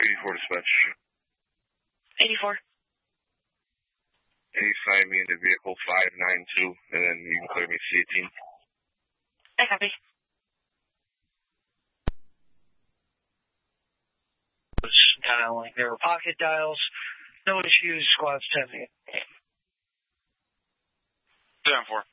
84 dispatch. 84. 85 me into vehicle 592, and then you can clear me C18. I copy. Dialing. There were pocket dials. No issues. Squad's 10. 7-4.